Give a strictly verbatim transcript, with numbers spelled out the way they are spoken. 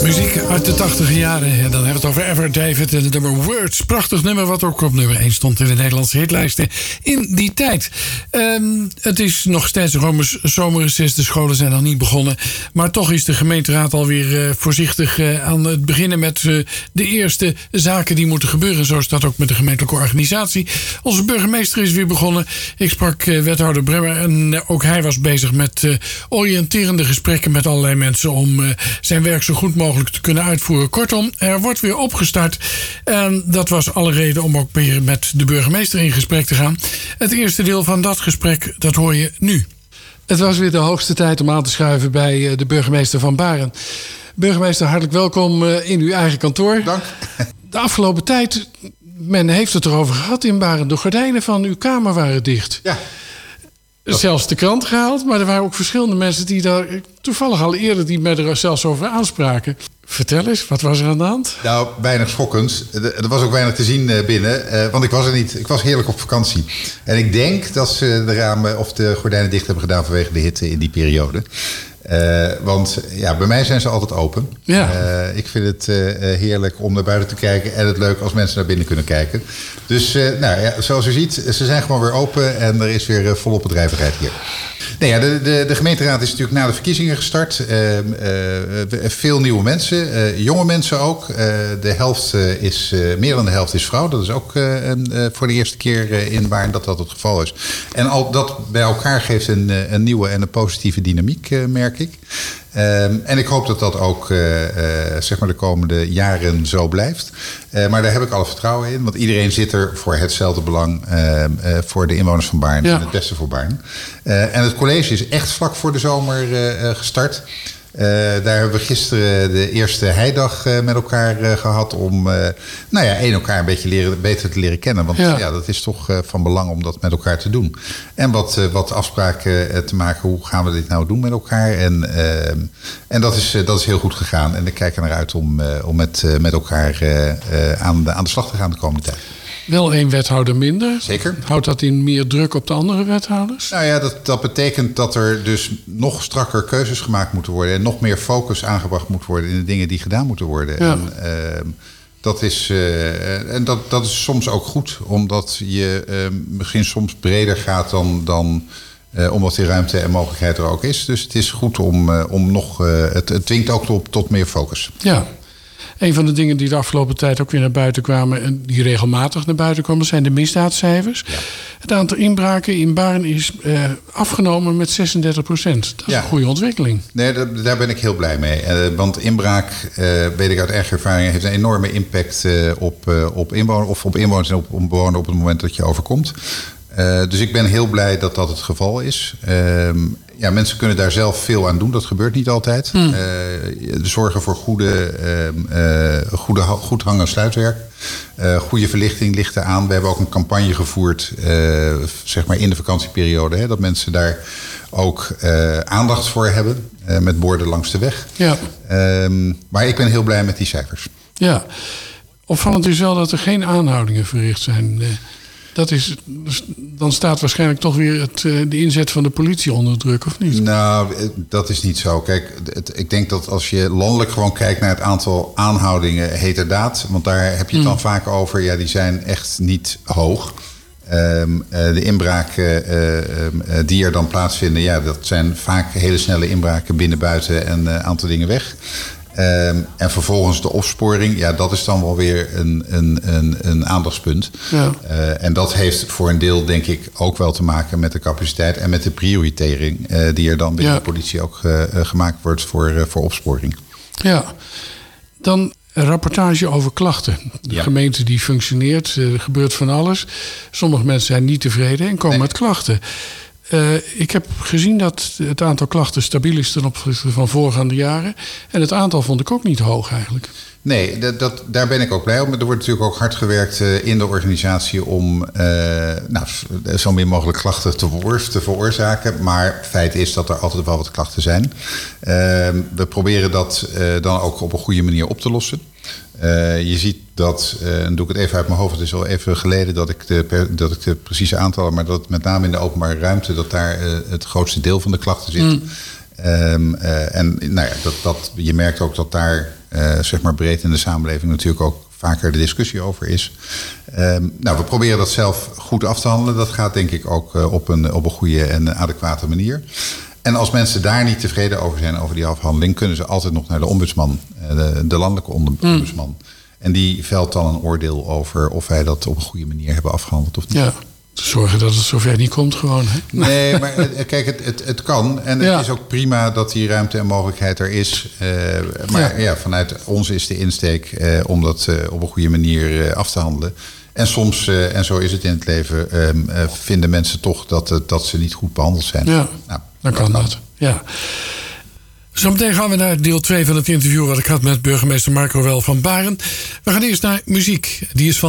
Muziek uit de tachtige jaren. En dan hebben we het over Ever David en het nummer Words. Prachtig nummer wat ook op nummer één stond in de Nederlandse hitlijsten in die tijd. Um, het is nog steeds Romers zomerreces. De scholen zijn nog niet begonnen. Maar toch is de gemeenteraad alweer uh, voorzichtig uh, aan het beginnen met uh, de eerste zaken die moeten gebeuren. Zo is dat ook met de gemeentelijke organisatie. Onze burgemeester is weer begonnen. Ik sprak uh, wethouder Bremmer en uh, ook hij was bezig met uh, oriënterende gesprekken met allerlei mensen om uh, zijn werk zo goed mogelijk te kunnen uitvoeren. Kortom, er wordt weer opgestart. En dat was alle reden om ook weer met de burgemeester in gesprek te gaan. Het eerste deel van dat gesprek, dat hoor je nu. Het was weer de hoogste tijd om aan te schuiven bij de burgemeester van Baren. Burgemeester, hartelijk welkom in uw eigen kantoor. Dank. De afgelopen tijd, men heeft het erover gehad in Baren. De gordijnen van uw kamer waren dicht. Ja. Zelfs de krant gehaald, maar er waren ook verschillende mensen die daar toevallig al eerder die mij er zelfs over aanspraken. Vertel eens, wat was er aan de hand? Nou, weinig schokkends. Er was ook weinig te zien binnen, want ik was er niet. Ik was heerlijk op vakantie. En ik denk dat ze de ramen of de gordijnen dicht hebben gedaan vanwege de hitte in die periode. Uh, want ja, bij mij zijn ze altijd open. Ja. Uh, ik vind het uh, heerlijk om naar buiten te kijken en het leuk als mensen naar binnen kunnen kijken. Dus uh, nou, ja, zoals u ziet, ze zijn gewoon weer open en er is weer uh, volop bedrijvigheid hier. Nee, ja, de, de, de gemeenteraad is natuurlijk na de verkiezingen gestart. Uh, uh, veel nieuwe mensen, uh, jonge mensen ook. Uh, de helft uh, is, uh, meer dan de helft is vrouw. Dat is ook uh, uh, voor de eerste keer uh, in Baarn dat dat het geval is. En al dat bij elkaar geeft een, een nieuwe en een positieve dynamiek, uh, merk ik. Um, en ik hoop dat dat ook uh, uh, zeg maar de komende jaren zo blijft. Uh, maar daar heb ik alle vertrouwen in. Want iedereen zit er voor hetzelfde belang. Uh, uh, voor de inwoners van Baarn. Ja. En het beste voor Baarn. Uh, en het college is echt vlak voor de zomer uh, uh, gestart. Uh, daar hebben we gisteren de eerste heidag uh, met elkaar uh, gehad om uh, nou ja, één elkaar een beetje leren, beter te leren kennen. Want ja. ja, dat is toch uh, van belang om dat met elkaar te doen. En wat, uh, wat afspraken uh, te maken, hoe gaan we dit nou doen met elkaar? En, uh, en dat, is, uh, dat is heel goed gegaan. En ik kijk er naar uit om, uh, om met, uh, met elkaar uh, uh, aan, de, aan de slag te gaan de komende tijd. Wel één wethouder minder. Zeker. Houdt dat in meer druk op de andere wethouders? Nou ja, dat, dat betekent dat er dus nog strakker keuzes gemaakt moeten worden. En nog meer focus aangebracht moet worden in de dingen die gedaan moeten worden. Ja. En, uh, dat is, uh, en dat, dat is soms ook goed. Omdat je uh, misschien soms breder gaat dan, dan uh, omdat die ruimte en mogelijkheid er ook is. Dus het is goed om, uh, om nog... Uh, het, het dwingt ook tot, tot meer focus. Ja. Een van de dingen die de afgelopen tijd ook weer naar buiten kwamen... en die regelmatig naar buiten komen, zijn de misdaadcijfers. Ja. Het aantal inbraken in Baarn is uh, afgenomen met zesendertig procent. Dat is ja. een goede ontwikkeling. Nee, dat, daar ben ik heel blij mee. Uh, want inbraak, uh, weet ik uit eigen ervaring... heeft een enorme impact uh, op, uh, op inwoners... of op inwoners en op, op bewoners op het moment dat je overkomt. Uh, dus ik ben heel blij dat dat het geval is. Uh, ja, mensen kunnen daar zelf veel aan doen. Dat gebeurt niet altijd. Hmm. Uh, zorgen voor goede, uh, uh, goede, goed hang- en sluitwerk. Uh, goede verlichting ligt eraan. We hebben ook een campagne gevoerd, uh, zeg maar in de vakantieperiode. Hè, dat mensen daar ook uh, aandacht voor hebben. Uh, met borden langs de weg. Ja. Uh, maar ik ben heel blij met die cijfers. Ja. Opvallend is wel dat er geen aanhoudingen verricht zijn... Uh. Dat is, dan staat waarschijnlijk toch weer het, de inzet van de politie onder druk, of niet? Nou, dat is niet zo. Kijk, het, ik denk dat als je landelijk gewoon kijkt naar het aantal aanhoudingen, heterdaad, want daar heb je het dan mm. vaak over, ja, die zijn echt niet hoog. Um, uh, de inbraken uh, uh, die er dan plaatsvinden, ja, dat zijn vaak hele snelle inbraken binnen, buiten en een uh, aantal dingen weg. Um, en vervolgens de opsporing, ja, dat is dan wel weer een, een, een, een aandachtspunt. Ja. Uh, en dat heeft voor een deel, denk ik, ook wel te maken met de capaciteit en met de prioritering uh, die er dan binnen ja. de politie ook uh, gemaakt wordt voor, uh, voor opsporing. Ja, dan een rapportage over klachten. De ja. gemeente die functioneert, er gebeurt van alles. Sommige mensen zijn niet tevreden en komen nee. met klachten. Uh, ik heb gezien dat het aantal klachten stabiel is ten opzichte van voorgaande jaren. En het aantal vond ik ook niet hoog eigenlijk. Nee, dat, dat, daar ben ik ook blij om. Er wordt natuurlijk ook hard gewerkt uh, in de organisatie om uh, nou, zo min mogelijk klachten te, veroor, te veroorzaken. Maar feit is dat er altijd wel wat klachten zijn. Uh, we proberen dat uh, dan ook op een goede manier op te lossen. Uh, je ziet dat, uh, en doe ik het even uit mijn hoofd, het is al even geleden dat ik de, per, dat ik de precieze aantallen, maar dat met name in de openbare ruimte, dat daar uh, het grootste deel van de klachten zit. Mm. Um, uh, en nou ja, dat, dat, je merkt ook dat daar uh, zeg maar breed in de samenleving natuurlijk ook vaker de discussie over is. Um, nou, we proberen dat zelf goed af te handelen. Dat gaat denk ik ook uh, op, een, op een goede en adequate manier. En als mensen daar niet tevreden over zijn, over die afhandeling, kunnen ze altijd nog naar de ombudsman, de, de landelijke ombudsman. Mm. En die velt dan een oordeel over of wij dat op een goede manier hebben afgehandeld of niet. Ja. Zorgen dat het zover niet komt gewoon. Hè? Nee, maar kijk, het, het, het kan. En het ja. is ook prima dat die ruimte en mogelijkheid er is. Uh, maar ja. ja, vanuit ons is de insteek uh, om dat uh, op een goede manier uh, af te handelen. En soms, uh, en zo is het in het leven, um, uh, vinden mensen toch dat, uh, dat ze niet goed behandeld zijn. Ja, nou, dan kan dat. dat. Ja. Zometeen gaan we naar deel twee van het interview wat ik had met burgemeester Marco Wel van Baren. We gaan eerst naar muziek. Die is van